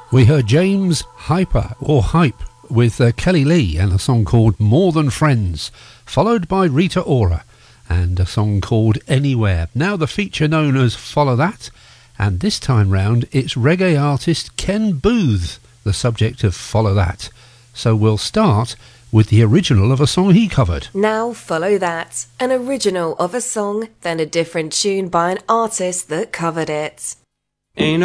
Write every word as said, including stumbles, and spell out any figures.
We heard James Hyper, or Hype, with uh, Kelly Lee and a song called More Than Friends, followed by Rita Ora and a song called Anywhere. Now the feature known as Follow That, and this time round it's reggae artist Ken Booth, the subject of Follow That. So we'll start with the original of a song he covered. Now Follow That, an original of a song, then a different tune by an artist that covered it. Ain't